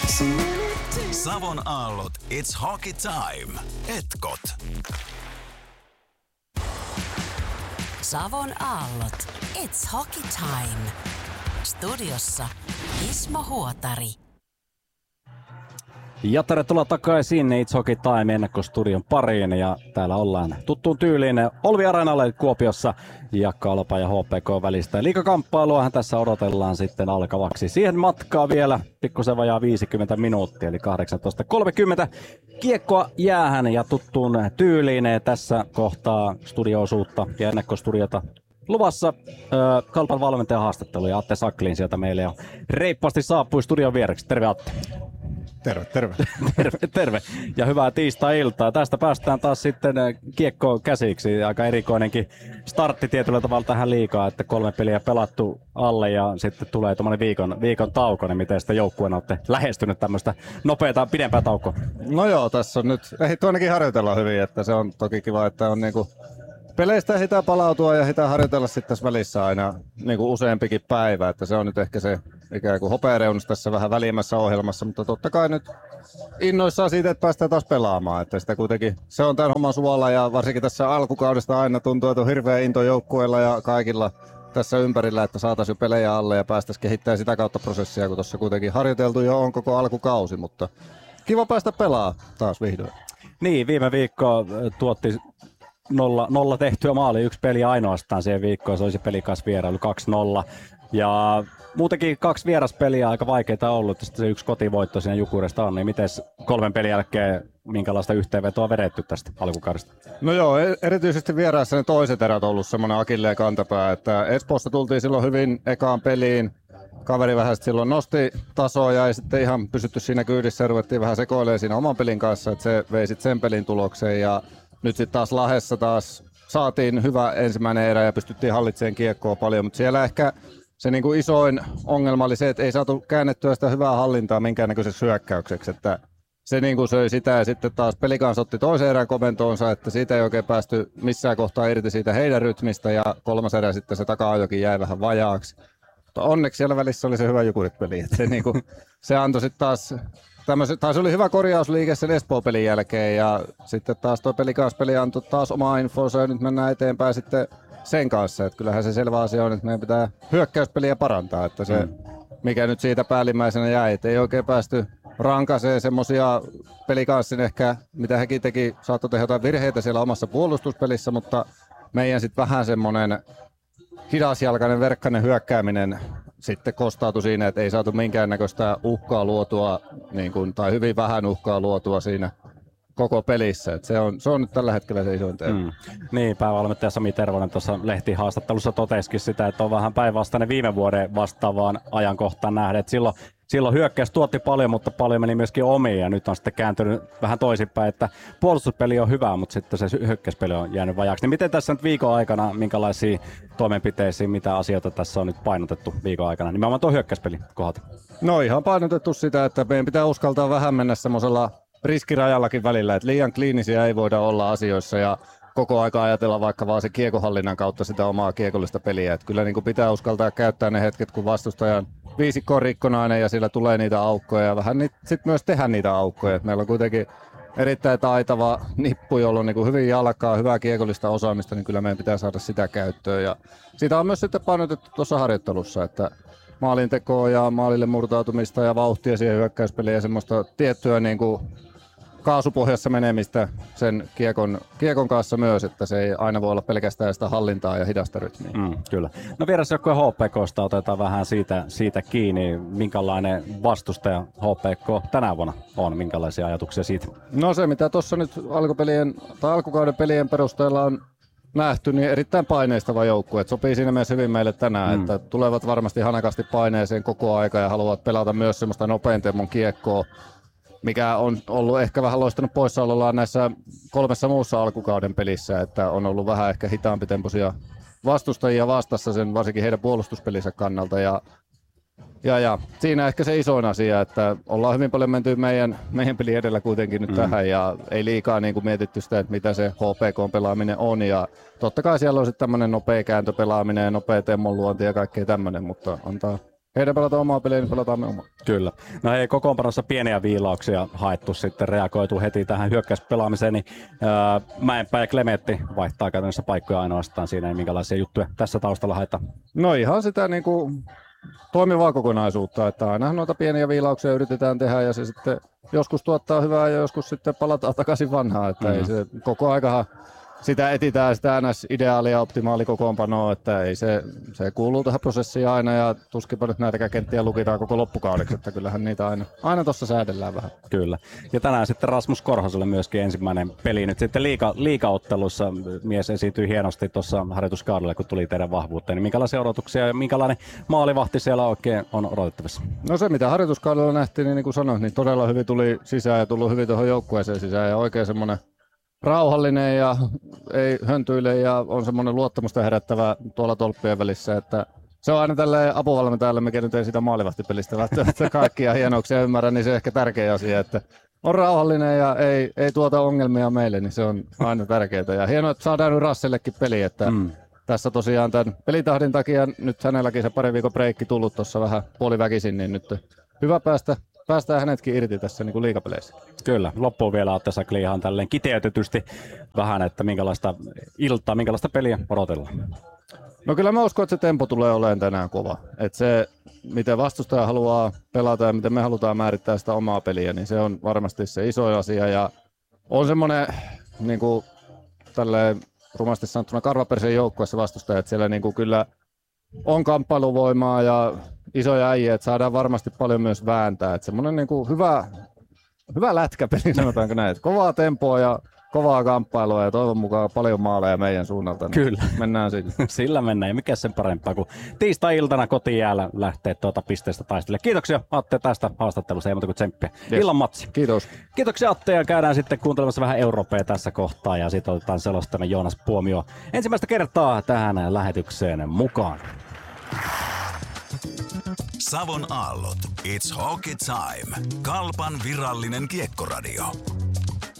Savon aallot, it's hockey time. Etkot. Savon aallot, it's hockey time. Studiossa Ismo Huotari. Ja tervetuloa takaisin It's Hockey Time ennakkostudion pariin, ja täällä ollaan tuttuun tyyliin Olvi Areenalle Kuopiossa ja Kalpa ja HPK välistä liigakamppailua tässä odotellaan sitten alkavaksi. Siihen matkaa vielä pikkusen vajaa 50 minuuttia eli 18.30 kiekkoa jäähän ja tuttuun tyyliin tässä kohtaa studio-osuutta ja ennakkostudiota luvassa Kalpan valmentajan haastattelu ja Atte Saklin sieltä meille jo reippaasti saapui studion viereksi. Terve Atte. Terve. Ja hyvää tiistai-iltaa. Tästä päästään taas sitten kiekkoon käsiksi. Aika erikoinenkin startti tietyllä tavalla tähän liigaan, että 3 peliä pelattu alle ja sitten tulee tuommoinen viikon tauko. Niin miten sitä joukkueena olette lähestynyt tämmöistä nopeata, pidempää taukoa? No joo, tässä on nyt ehditty ainakin harjoitella hyvin, että se on toki kiva, että on niinku peleistä ehditään palautua ja ehditään harjoitella sitten tässä välissä aina niinku useampikin päivä, että se on nyt ehkä se ikään kuin hopeareunus tässä vähän välimmässä ohjelmassa, mutta totta kai nyt innoissaan siitä, että päästään taas pelaamaan, että sitä kuitenkin se on tämän homman suola ja varsinkin tässä alkukaudesta aina tuntuu, että on hirveä into joukkueilla ja kaikilla tässä ympärillä, että saataisiin jo pelejä alle ja päästäisiin kehittämään sitä kautta prosessia, kun tuossa kuitenkin harjoiteltu jo on koko alkukausi, mutta kiva päästä pelaamaan taas vihdoin. Niin, viime viikko tuotti nolla tehtyä maali, 1 peli ainoastaan siihen viikkoon, se olisi pelikas vierailu 2-0. Ja muutenkin 2 vieraspeliä aika vaikeita ollut, sitten se 1 kotivoitto siinä Jukuresta on, niin miten 3 pelin jälkeen minkälaista yhteenvetoa vedetty tästä alkukaudesta? No joo, erityisesti vieraissa ne toiset erät on ollut semmoinen akilleen kantapää, että Espoossa tultiin silloin hyvin ekaan peliin, kaveri vähän silloin nosti tasoa ja ei sitten ihan pysytty siinä kyydissä ja ruvettiin vähän sekoilemaan siinä oman pelin kanssa, että se vei sitten sen pelin tulokseen ja nyt sitten taas Lahdessa taas saatiin hyvä ensimmäinen erä ja pystyttiin hallitsemaan kiekkoa paljon, mutta siellä ehkä se niin kuin isoin ongelma oli se, että ei saatu käännettyä sitä hyvää hallintaa minkäännäköiseksi hyökkäykseksi, että se niin kuin söi sitä ja sitten taas Pelikans otti toisen erän komentoonsa, että siitä ei oikein päästy missään kohtaa irti siitä heidän rytmistä ja 3. erä sitten se taka-ajokin jäi vähän vajaaksi. Mutta onneksi siellä välissä oli se hyvä Jukurit-peli, että se, niin kuin, se antoi sitten taas se oli hyvä korjausliike sen Espoo-pelin jälkeen ja sitten taas tuo Pelikans-peli antoi taas omaa infoa ja nyt mennään eteenpäin sitten sen kanssa, että kyllähän se selvä asia on, että meidän pitää hyökkäyspeliä parantaa, että se mikä nyt siitä päällimmäisenä jäi, että ei oikein päästy rankaseen semmosia Pelikanssin ehkä, mitä hekin teki, saattoi tehdä jotain virheitä siellä omassa puolustuspelissä, mutta meidän sitten vähän semmoinen hidasjalkainen verkkainen hyökkääminen sitten kostautui siinä, että ei saatu minkäännäköistä uhkaa luotua, niin kuin, tai hyvin vähän uhkaa luotua siinä koko pelissä. Et se on nyt tällä hetkellä se isoin teema. Niin, päävalmentaja Sami Tervonen tuossa lehtihaastattelussa totesikin sitä, että on vähän päinvastainen viime vuoden vastaavaan ajankohtaan nähdä. Silloin hyökkäys tuotti paljon, mutta paljon meni myöskin omiin ja nyt on sitten kääntynyt vähän toisinpäin, että puolustuspeli on hyvä, mutta sitten se hyökkäyspeli on jäänyt vajaaksi. Niin miten tässä nyt viikon aikana, minkälaisia toimenpiteisiä, mitä asioita tässä on nyt painotettu viikon aikana, nimenomaan tuo hyökkäyspeli kohdalta? No ihan painotettu sitä, että meidän pitää uskaltaa vähän mennä semmoisella riskirajallakin välillä, että liian kliinisiä ei voida olla asioissa ja koko aika ajatella vaikka vaan se kiekohallinnan kautta sitä omaa kiekollista peliä. Että kyllä niin kuin pitää uskaltaa käyttää ne hetket, kun vastustajan viisikko on rikkonainen ja sillä tulee niitä aukkoja ja vähän sitten myös tehdä niitä aukkoja. Et meillä on kuitenkin erittäin taitava nippu, jolla on niin kuin hyvin jalkaa, hyvää kiekollista osaamista, niin kyllä meidän pitää saada sitä käyttöön. Ja sitä on myös sitten painotettu tuossa harjoittelussa, että maalintekoa ja maalille murtautumista ja vauhtia siihen hyökkäyspeliin ja semmoista tiettyä niin kuin kaasupohjassa menemistä sen kiekon kanssa myös, että se ei aina voi olla pelkästään sitä hallintaa ja hidasta rytmiä. Kyllä. No vierasjoukkue HPK:sta otetaan vähän siitä kiinni. Minkälainen vastustaja HPK tänä vuonna on? Minkälaisia ajatuksia siitä? No se, mitä tuossa nyt alkukauden pelien perusteella on nähty, niin erittäin paineistava joukkue. Et sopii siinä mielessä hyvin meille tänään, että tulevat varmasti hanakasti paineeseen koko aika ja haluavat pelata myös semmoista nopean tempon kiekkoa, mikä on ollut ehkä vähän loistanut poissaolollaan näissä 3 muussa alkukauden pelissä, että on ollut vähän ehkä hitaampi tempoisia vastustajia vastassa sen varsinkin heidän puolustuspelinsä kannalta ja siinä ehkä se isoin asia, että ollaan hyvin paljon menty meidän peli edellä kuitenkin nyt tähän ja ei liikaa niin kuin mietitty sitä, että mitä se HPK-pelaaminen on ja totta kai siellä on sitten tämmöinen nopea kääntöpelaaminen ja nopea temmon luonti ja kaikkea tämmöinen, mutta antaa heidän pelataan omaa peliä, niin pelataan me omaa. Kyllä. No hei, kokoonpanossa pieniä viilauksia haettu sitten, reagoitu heti tähän hyökkäyspelaamiseen, niin Mäenpää ja Klementti vaihtaa käytännössä paikkoja ainoastaan siinä, niin minkälaisia juttuja tässä taustalla haetaan? No ihan sitä niin kuin toimivaa kokonaisuutta, että aina noita pieniä viilauksia yritetään tehdä ja se sitten joskus tuottaa hyvää ja joskus sitten palataan takaisin vanhaan, että ei se koko aikahan sitä etsitään sitä NS-ideaalia optimaalikokoonpanoa, että ei se kuuluu tähän prosessiin aina ja tuskinpa nyt näitäkään kenttiä lukitaan koko loppukaudeksi, että kyllähän niitä aina tuossa säädellään vähän. Kyllä. Ja tänään sitten Rasmus Korhoselle myöskin ensimmäinen peli nyt sitten liigaottelussa. Mies esiintyi hienosti tuossa harjoituskaudella, kun tuli teidän vahvuuteen. Niin minkälaisia odotuksia ja minkälainen maalivahti siellä oikein on odotettavissa? No se mitä harjoituskaudella nähtiin, niin kuin sanoin, niin todella hyvin tuli sisään ja tullut hyvin tuohon joukkueeseen sisään ja oikein semmoinen rauhallinen ja ei höntyile ja on semmoinen luottamusta herättävä tuolla tolppien välissä, että se on aina tälleen apuvalmentajalle, mikä nyt ei sitä maalivahtipelistä välttämättä kaikkia hienouksia ymmärrä, niin se on ehkä tärkeä asia, että on rauhallinen ja ei tuota ongelmia meille, niin se on aina tärkeää. Ja hienoa, että saadaan nyt Rassellekin peli, että tässä tosiaan tämän pelitahdin takia nyt hänelläkin se pari viikon breikki tullut tuossa vähän puoliväkisin, niin nyt hyvä päästään hänetkin irti tässä niin kuin liigapeleissä. Kyllä, loppuun vielä Atte Sakli ihan tälleen kiteytetysti vähän, että minkälaista iltaa, minkälaista peliä odotellaan. No kyllä mä uskon, että se tempo tulee olemaan tänään kova. Että se, miten vastustaja haluaa pelata ja miten me halutaan määrittää sitä omaa peliä, niin se on varmasti se iso asia. Ja on semmoinen niin kuin tälleen rumasti sanottuna karvapersen joukkueessa vastustaja, että siellä niin kuin kyllä on kamppailuvoimaa ja isoja äijä, että saadaan varmasti paljon myös vääntää. Että semmoinen niin kuin hyvä lätkäpeli, sanotaanko näin. Että kovaa tempoa ja kovaa kamppailua ja toivon mukaan paljon maaleja meidän suunnalta. Niin kyllä. Mennään sillä. Sillä mennään. Ja mikä sen parempaa kuin tiistai-iltana kotijäällä lähtee pisteestä taistelemaan. Kiitoksia Atte tästä haastattelusta. Ei muuta kuin tsemppiä. Yes. Illan matsi. Kiitos. Kiitoksia Atte ja käydään sitten kuuntelemassa vähän Eurooppaa tässä kohtaa ja sitten otetaan selostamme Joonas Puomio ensimmäistä kertaa tähän lähetykseen mukaan. Savon aallot. It's hockey time. Kalpan virallinen kiekkoradio.